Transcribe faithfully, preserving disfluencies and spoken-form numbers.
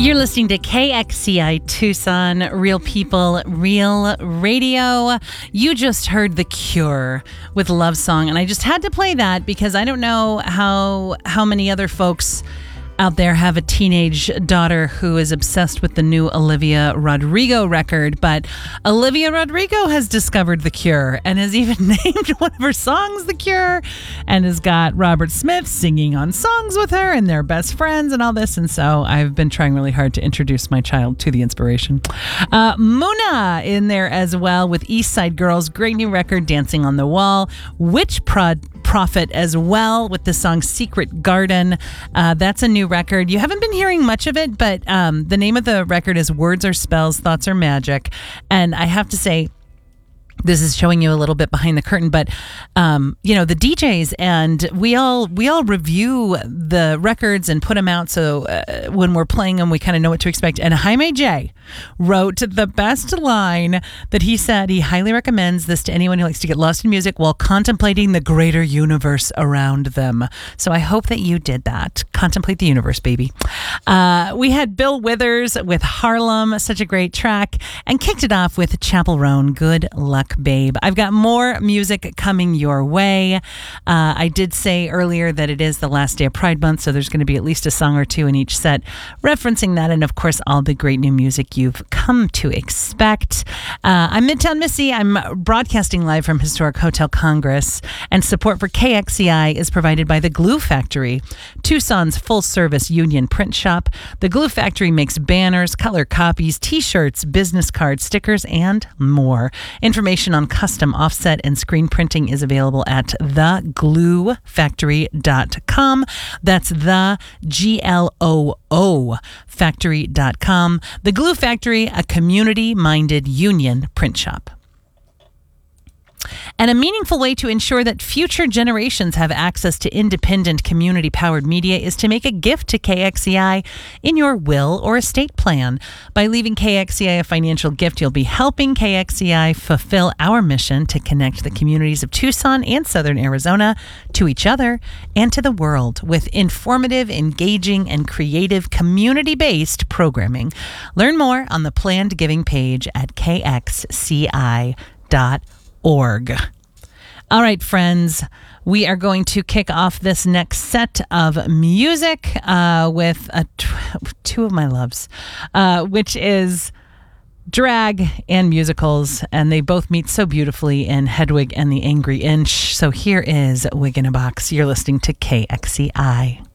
You're listening to K X C I Tucson, Real People, Real Radio. You just heard The Cure with Love Song, and I just had to play that because I don't know how how many other folks out there have a teenage daughter who is obsessed with the new Olivia Rodrigo record, but Olivia Rodrigo has discovered The Cure and has even named one of her songs The Cure, and has got Robert Smith singing on songs with her, and they're best friends and all this. And so I've been trying really hard to introduce my child to the inspiration. Uh, Muna in there as well with East Side Girls, great new record, Dancing on the Wall. Witch Prod Prophet as well with the song Secret Garden. Uh, that's a new record. You haven't been hearing much of it, but um, the name of the record is Words Are Spells, Thoughts Are Magic. And I have to say, this is showing you a little bit behind the curtain, but um, you know, the D Js and we all we all review the records and put them out. So uh, when we're playing them, we kind of know what to expect. And Jaime J wrote the best line that he said he highly recommends this to anyone who likes to get lost in music while contemplating the greater universe around them. So I hope that you did that. Contemplate the universe, baby. Uh, we had Bill Withers with Harlem, such a great track, and kicked it off with Chapel Roan, Good Luck Babe. I've got more music coming your way. Uh, I did say earlier that it is the last day of Pride Month, so there's going to be at least a song or two in each set referencing that, and of course all the great new music you've come to expect. Uh, I'm Midtown Missy. I'm broadcasting live from Historic Hotel Congress, and support for K X C I is provided by The Glue Factory, Tucson's full-service union print shop. The Glue Factory makes banners, color copies, t-shirts, business cards, stickers, and more. Information on custom offset and screen printing is available at the glue factory dot com. That's the G L O O factory dot com. The Glue Factory, a community-minded union print shop. And a meaningful way to ensure that future generations have access to independent community-powered media is to make a gift to K X C I in your will or estate plan. By leaving K X C I a financial gift, you'll be helping K X C I fulfill our mission to connect the communities of Tucson and Southern Arizona to each other and to the world with informative, engaging, and creative community-based programming. Learn more on the planned giving page at K X C I dot org. All right, friends, we are going to kick off this next set of music uh, with a t- two of my loves, uh, which is drag and musicals, and they both meet so beautifully in Hedwig and the Angry Inch. So here is Wig in a Box. You're listening to K X C I.